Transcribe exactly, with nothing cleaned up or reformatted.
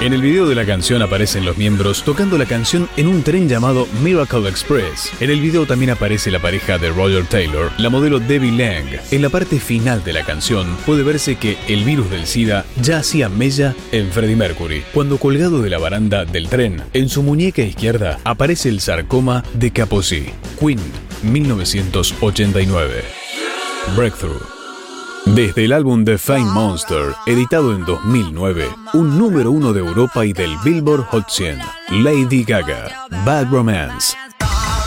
En el video de la canción aparecen los miembros tocando la canción en un tren llamado Miracle Express. En el video también aparece la pareja de Roger Taylor, la modelo Debbie Lang. En la parte final de la canción puede verse que el virus del SIDA ya hacía mella en Freddie Mercury, cuando colgado de la baranda del tren, en su muñeca izquierda aparece el sarcoma de Kaposi. Queen, mil novecientos ochenta y nueve. Breakthrough. Desde el álbum The Fame Monster, editado en dos mil nueve, un número uno de Europa y del Billboard Hot cien, Lady Gaga, Bad Romance.